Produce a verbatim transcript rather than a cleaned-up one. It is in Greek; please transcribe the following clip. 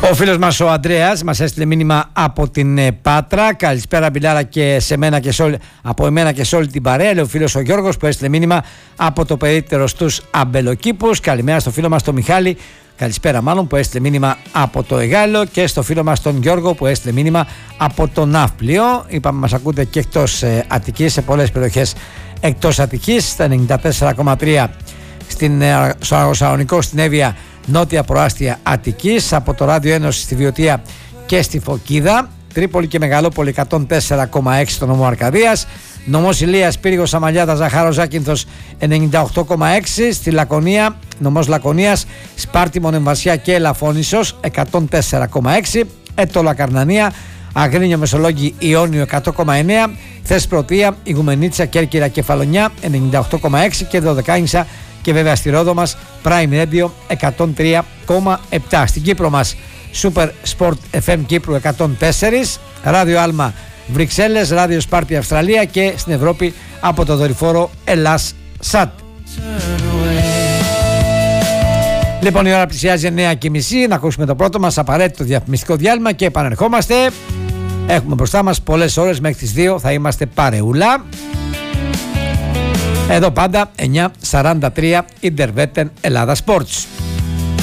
Ο φίλος μας ο Ανδρέας μας έστειλε μήνυμα από την Πάτρα. Καλησπέρα Μπιλάρα και σε μένα και σε όλη, από εμένα και σε όλη την παρέα. Λέει ο φίλος ο Γιώργος που έστειλε μήνυμα από το περίπτερο στους Αμπελοκήπους. Καλημέρα στο φίλο μας τον Μιχάλη. Καλησπέρα μάλλον που έστειλε μήνυμα από το Εγάλο και στο φίλο μας τον Γιώργο που έστειλε μήνυμα από το Ναύπλιο. Είπαμε μας ακούτε και εκτός ε, Αττικής, σε πολλές περιοχές εκτός Αττικής, στα ενενήντα τέσσερα κόμμα τρία στην, ε, στο Αγροσαλονικό, στην Εύβοια, νότια προάστια Αττικής, από το Ράδιο Ένωση στη Βιωτία και στη Φωκίδα, Τρίπολη και Μεγαλόπολη εκατόν τέσσερα κόμμα έξι στο νομό Αρκαδίας, νομός Ηλίας, Πύργος, Σαμαλιάτα, Ζαχάρο, Ζάκυνθος ενενήντα οκτώ κόμμα έξι, στη Λακωνία, νομός Λακωνίας, Σπάρτη, Μονεμβασιά και Ελαφώνησος εκατόν τέσσερα κόμμα έξι, Έτολα, Καρνανία, Αγρίνιο, Μεσολόγγι, Ιόνιο εκατό κόμμα εννέα, Θεσπρωτεία, Ιγουμενίτσα, Κέρκυρα, Κεφαλονιά ενενήντα οκτώ κόμμα έξι και Δωδεκάνησα και βέβαια στη Ρόδο μας Prime Radio εκατόν τρία κόμμα επτά. Στην Κύπρο μας Super Sport εφ εμ Κύπρου εκατόν τέσσερα, Ράδιο Άλμα Βρυξέλλες, Ράδιο Σπάρτη Αυστραλία και στην Ευρώπη από το δορυφόρο Ελλάς Σατ. Λοιπόν, η ώρα πλησιάζει εννιά και μισή. Να ακούσουμε το πρώτο μας απαραίτητο διαφημιστικό διάλειμμα και επανερχόμαστε. Έχουμε μπροστά μας πολλές ώρες, μέχρι τις δύο θα είμαστε παρεούλα. Εδώ πάντα εννιά σαράντα τρία Ιντερβέτεν Ελλάδα Sports.